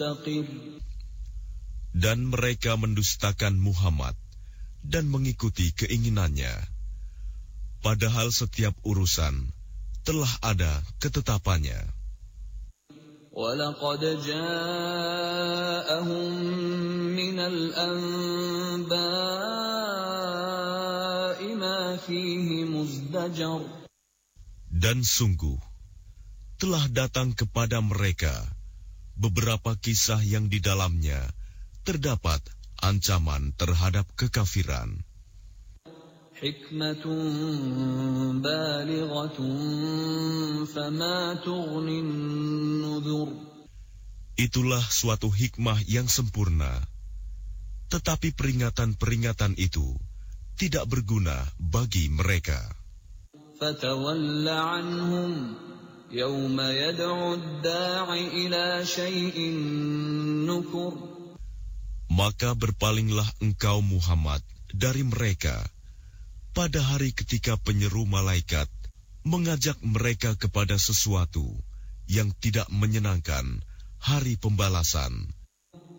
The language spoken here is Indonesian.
Dan mereka mendustakan Muhammad dan mengikuti keinginannya, padahal setiap urusan telah ada ketetapannya. وَلَقَدْ جَاءَهُم مِّنَ الْأَنبَاءِ مَا فِيهِ مُزْدَجَرٌ. Dan sungguh telah datang kepada mereka beberapa kisah yang di dalamnya terdapat ancaman terhadap kekafiran. حِكْمَةٌ بَالِغَةٌ فَمَا تُغْنِ النُّذُرُ. Itulah suatu hikmah yang sempurna, tetapi peringatan-peringatan itu tidak berguna bagi mereka. فَتَوَلَّ عَنْهُمْ يَوْمَ يَدْعُ الدَّاعِ إِلَى شَيْءٍ نُكُرٍ. Maka berpalinglah engkau Muhammad dari mereka pada hari ketika penyeru malaikat mengajak mereka kepada sesuatu yang tidak menyenangkan hari pembalasan.